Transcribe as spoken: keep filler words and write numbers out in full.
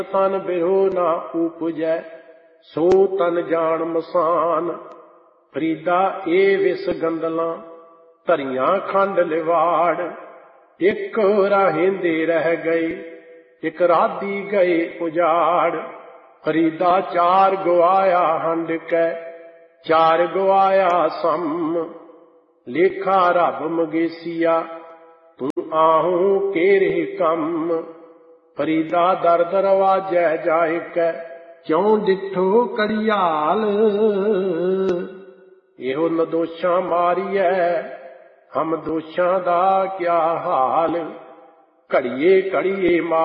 तन बिरो ना उपजै सो तन जान मसान। फरीदा ए विस गंदलां धरियां खंड लिवाड़। एक राहिंदे रह गए एक राधी गए उजाड़। फरीदा चार गवाया हंड कै चार गवाया सम। लेखा रब मगेसिया तू आहूं केरे कम। फरीदा दर दरवाजै जाए कै क्यों डिठो कड़ियाल। एहो नदोषां मारिए हम दोषां दा क्या हाल। घड़िए घड़िए